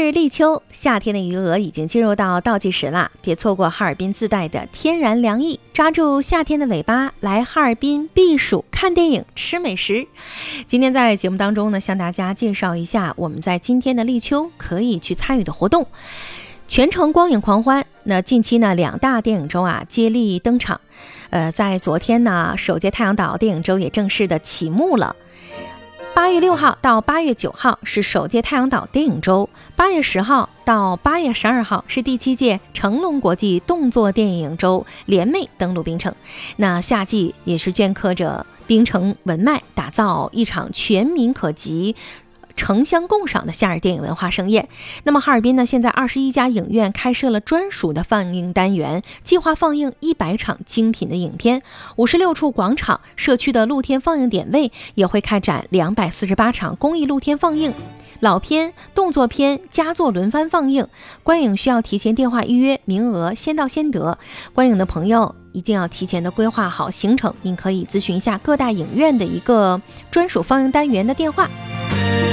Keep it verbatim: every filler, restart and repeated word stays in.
是立秋，夏天的余额已经进入到倒计时了，别错过哈尔滨自带的天然凉意，抓住夏天的尾巴，来哈尔滨避暑、看电影、吃美食。今天在节目当中呢，向大家介绍一下我们在今天的立秋可以去参与的活动。全程光影狂欢，那近期呢两大电影周啊接力登场。呃，在昨天呢，首届太阳岛电影周也正式的启幕了。八月六号到八月九号是首届太阳岛电影周，八月十号到八月十二号是第七届成龙国际动作电影周联袂登陆槟城。那夏季也是镌刻着槟城文脉，打造一场全民可及、城乡共赏的夏日电影文化盛宴。那么哈尔滨呢，现在二十一家影院开设了专属的放映单元，计划放映一百场精品的影片，五十六处广场、社区的露天放映点位也会开展两百四十八场公益露天放映，老片、动作片、佳作轮番放映。观影需要提前电话预约，名额先到先得。观影的朋友一定要提前的规划好行程，您可以咨询一下各大影院的一个专属放映单元的电话。